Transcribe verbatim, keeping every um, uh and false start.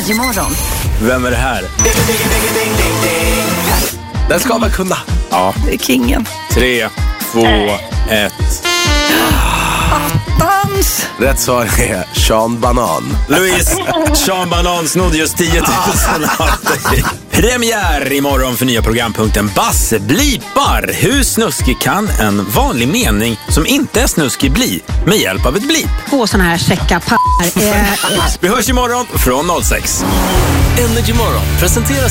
Energymorgon. Vem är det här? Den ska man kunna. Ja. Det är kingen. Tre, två, ett. Attans! Rätt svar är Sean Banan. Louise, Sean Banan snodde just tio tusen av dig. Premiär imorgon för nya programpunkten Basse blipar. Hur snuskig kan en vanlig mening som inte är snuskig bli med hjälp av ett blip? Två såna här checka pappar. Vi hörs imorgon från noll sex. Energymorgon presenteras